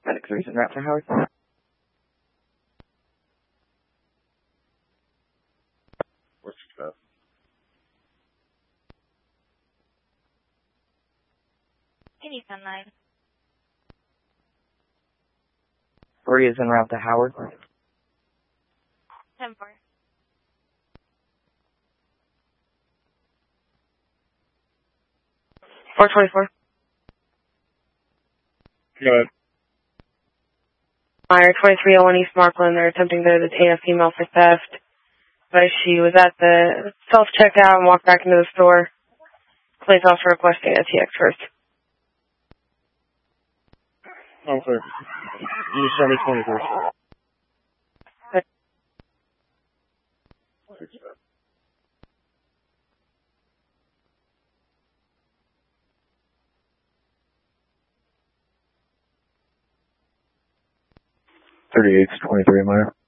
Medic 3's en route to Howard. What's the stuff? Can you send 9? 3 is en route to Howard. 10-4. 424. Go ahead. Fire 2301 East Markland. They're attempting to detain a female for theft, but she was at the self-checkout and walked back into the store. Police officer requesting a TX first. Oh, sir. You show me 20 first. $38's 23 minor.